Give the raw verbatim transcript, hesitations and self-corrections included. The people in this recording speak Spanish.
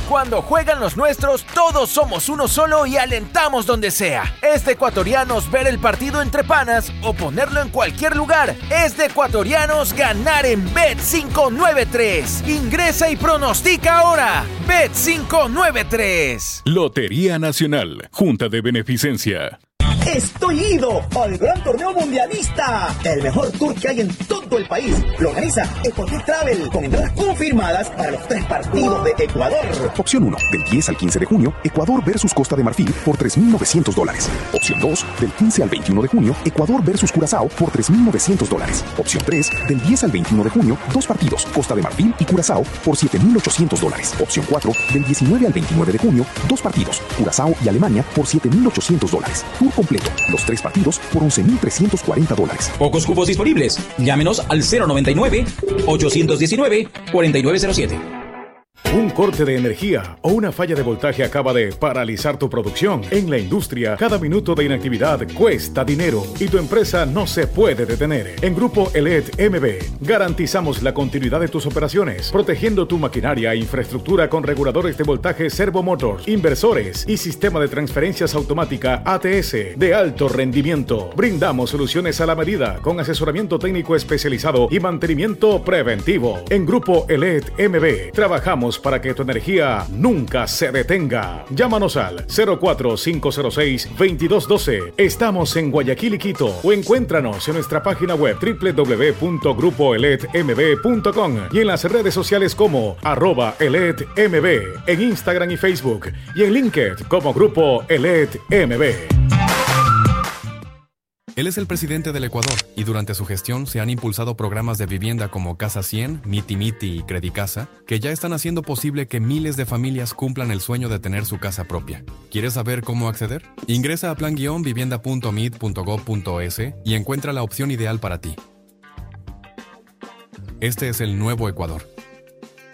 Cuando juegan los nuestros, todos somos uno solo y alentamos donde sea. Es de ecuatorianos ver el partido entre panas o ponerlo en cualquier lugar. Es de ecuatorianos ganar en Bet cinco nueve tres. Ingresa y pronostica ahora. Bet cinco nueve tres. Lotería Nacional, Junta de Beneficencia. Estoy ido al gran torneo mundialista, el mejor tour que hay en todo el país. Lo organiza Ecotour Travel con entradas confirmadas para los tres partidos de Ecuador. Opción uno, del diez al quince de junio, Ecuador versus Costa de Marfil por tres mil novecientos dólares. Opción dos, del quince al veintiuno de junio, Ecuador versus Curazao por tres mil novecientos dólares. Opción tres, del diez al veintiuno de junio, dos partidos, Costa de Marfil y Curazao por siete mil ochocientos dólares. Opción cuatro, del diecinueve al veintinueve de junio, dos partidos, Curazao y Alemania por siete mil ochocientos dólares. Tour completo. Los tres partidos por once mil trescientos cuarenta dólares. Pocos cupos disponibles. Llámenos al cero noventa y nueve, ochocientos diecinueve, cuarenta y nueve cero siete. Un corte de energía o una falla de voltaje acaba de paralizar tu producción. En la industria, cada minuto de inactividad cuesta dinero y tu empresa no se puede detener. En Grupo Elet M B garantizamos la continuidad de tus operaciones, protegiendo tu maquinaria e infraestructura con reguladores de voltaje Servo Motors, inversores y sistema de transferencias automática A T S de alto rendimiento. Brindamos soluciones a la medida con asesoramiento técnico especializado y mantenimiento preventivo. En Grupo Elet M B trabajamos para que tu energía nunca se detenga. Llámanos al cero cuatro cinco cero seis, veintidós doce. Estamos en Guayaquil y Quito o encuéntranos en nuestra página web doble u doble u doble u punto grupo elet m b punto com y en las redes sociales como arroba eletmb, en Instagram y Facebook y en LinkedIn como Grupo Elet M B. Él es el presidente del Ecuador y durante su gestión se han impulsado programas de vivienda como Casa cien, Miti Miti y Credicasa, que ya están haciendo posible que miles de familias cumplan el sueño de tener su casa propia. ¿Quieres saber cómo acceder? Ingresa a plan vivienda punto mit punto gob punto es y encuentra la opción ideal para ti. Este es el nuevo Ecuador.